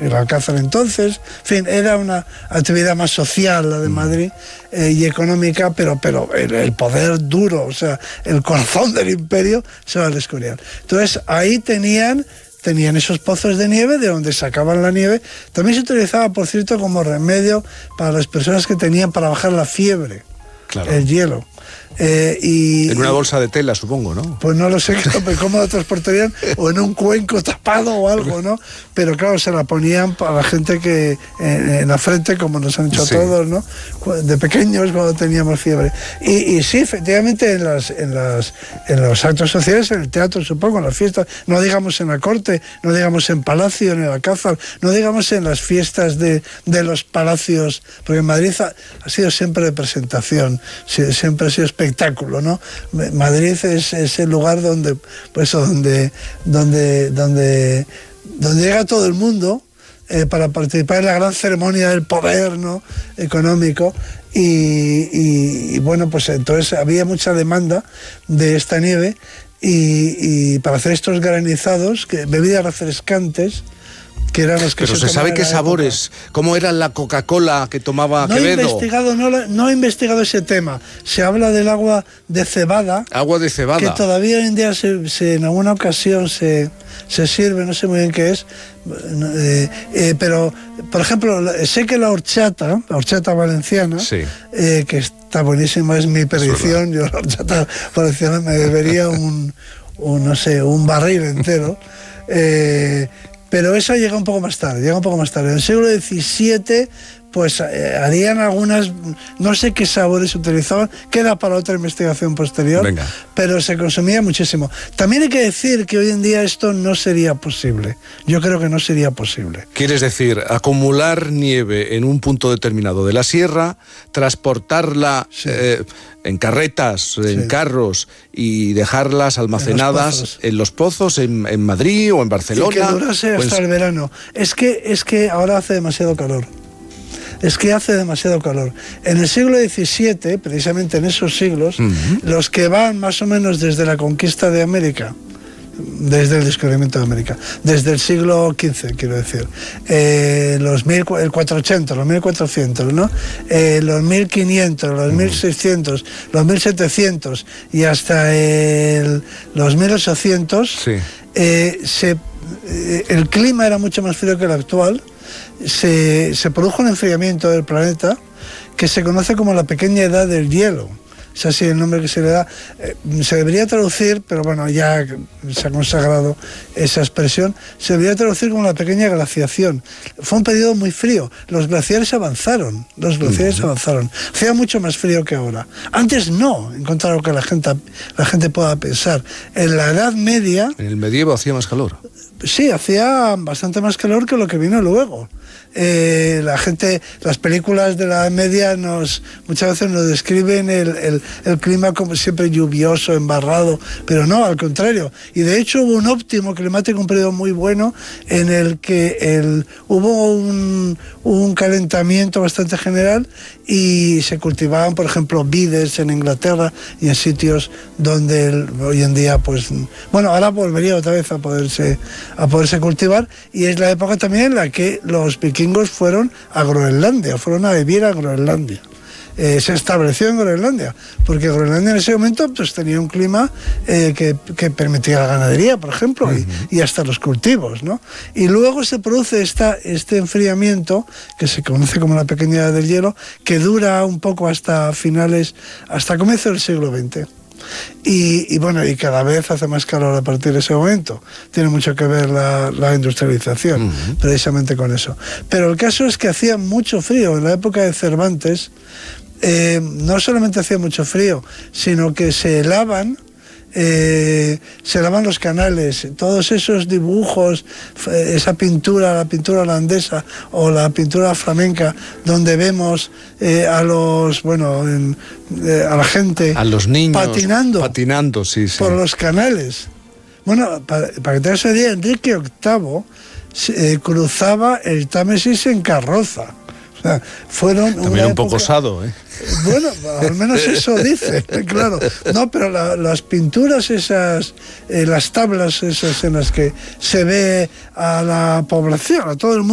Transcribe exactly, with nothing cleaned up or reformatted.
el Alcázar entonces. En fin, era una actividad más social la de Madrid eh, y económica, pero, pero el, el poder duro, o sea, el corazón del imperio se va al Escorial. Entonces ahí tenían... tenían esos pozos de nieve de donde sacaban la nieve. También se utilizaba, por cierto, como remedio para las personas que tenían para bajar la fiebre, claro. El hielo. Eh, y, en una bolsa de tela, supongo, ¿no? Pues no lo sé cómo lo transportarían, o en un cuenco tapado o algo, ¿no? Pero claro, se la ponían para la gente que en, en la frente, como nos han dicho sí. todos, ¿no? De pequeños cuando teníamos fiebre. Y, y sí, efectivamente, en, las, en, las, en los actos sociales, en el teatro, supongo, en las fiestas, no digamos en la corte, no digamos en Palacio, en el Alcázar, no digamos en las fiestas de, de los palacios, porque en Madrid ha, ha sido siempre de presentación, siempre ha sido espectáculo, ¿no? Madrid es, es el lugar donde, pues, donde, donde, donde, donde llega todo el mundo eh, para participar en la gran ceremonia del poder, ¿no? Económico. Y, y, y bueno, pues entonces había mucha demanda de esta nieve y, y para hacer estos granizados, que, bebidas refrescantes, que eran los que Pero se, se sabe qué sabores, época. ¿Cómo era la Coca-Cola que tomaba no Quevedo? He investigado, no, no he investigado ese tema. Se habla del agua de cebada. Agua de cebada. Que todavía hoy en día se, se, en alguna ocasión se, se sirve, no sé muy bien qué es. Eh, eh, pero, por ejemplo, sé que la horchata, la horchata valenciana, sí. eh, que está buenísima, es mi perdición. Yo la horchata valenciana me bebería un, un no sé, un barril entero. Eh, Pero eso llega un poco más tarde, llega un poco más tarde. En el siglo diecisiete, pues eh, harían algunas, no sé qué sabores utilizaban, queda para otra investigación posterior, Venga. Pero se consumía muchísimo. También hay que decir que hoy en día esto no sería posible. Yo creo que no sería posible. ¿Quieres decir acumular nieve en un punto determinado de la sierra, transportarla sí. eh, en carretas, en sí. carros y dejarlas almacenadas en los pozos, en, los pozos, en, en Madrid o en Barcelona? Y que durase hasta pues... el verano. Es que, es que ahora hace demasiado calor. Es que hace demasiado calor. En el siglo diecisiete, precisamente en esos siglos, uh-huh. los que van más o menos desde la conquista de América, desde el descubrimiento de América, desde el siglo quince, quiero decir, eh, los mil, el cuatrocientos ochenta, los mil cuatrocientos, ¿no? Eh, los mil quinientos, los uh-huh. mil seiscientos, los mil setecientos y hasta el, los mil ochocientos, sí. eh, se, eh, el clima era mucho más frío que el actual. Se, se produjo un enfriamiento del planeta que se conoce como la pequeña edad del hielo. Es así el nombre que se le da. Eh, se debería traducir, pero bueno, ya se ha consagrado esa expresión, se debería traducir como la pequeña glaciación. Fue un periodo muy frío. Los glaciares avanzaron, los glaciares uh-huh. avanzaron. Hacía mucho más frío que ahora. Antes no, en contra de lo que la gente, la gente pueda pensar. En la Edad Media... En el medievo hacía más calor. Sí, hacía bastante más calor que lo que vino luego. Eh, la gente, las películas de la Edad Media nos, muchas veces nos describen el, el, el clima como siempre lluvioso, embarrado, pero no, al contrario. Y de hecho hubo un óptimo climático, un periodo muy bueno en el que el, hubo un, un calentamiento bastante general y se cultivaban, por ejemplo, vides en Inglaterra y en sitios donde el, hoy en día, pues, bueno, ahora volvería otra vez a poderse, a poderse cultivar, y es la época también en la que los vikingos fueron a Groenlandia, fueron a vivir a Groenlandia. Eh, se estableció en Groenlandia, porque Groenlandia en ese momento pues tenía un clima eh, que, que permitía la ganadería, por ejemplo, uh-huh. y, y hasta los cultivos, ¿no? Y luego se produce esta, este enfriamiento, que se conoce como la pequeña edad del hielo, que dura un poco hasta finales, hasta comienzo del siglo veinte. Y, y bueno, y cada vez hace más calor a partir de ese momento. Tiene mucho que ver la, la industrialización, uh-huh. precisamente con eso. Pero el caso es que hacía mucho frío. En la época de Cervantes, eh, no solamente hacía mucho frío, sino que se helaban, eh, se helaban los canales. Todos esos dibujos, esa pintura, la pintura holandesa o la pintura flamenca, donde vemos eh, a los, bueno, en, eh, a la gente, a los niños patinando, patinando sí, sí. por los canales. Bueno, para, para que te hagas una idea, Enrique octavo eh, cruzaba el Támesis en carroza. O sea, fueron también una un época, poco osado, ¿eh? Bueno, al menos eso dice, claro. No, pero la, las pinturas esas, eh, las tablas esas en las que se ve a la población, a todo el mundo,